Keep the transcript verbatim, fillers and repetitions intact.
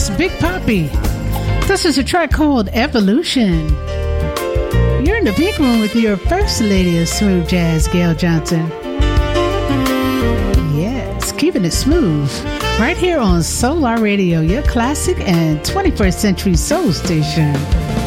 Remix, Big Poppy. This is a track called Evolution. You're in the big room with your first lady of smooth jazz, Gail Johnson. Yes, keeping it smooth. Right here on Solar Radio, your classic and twenty-first century soul station.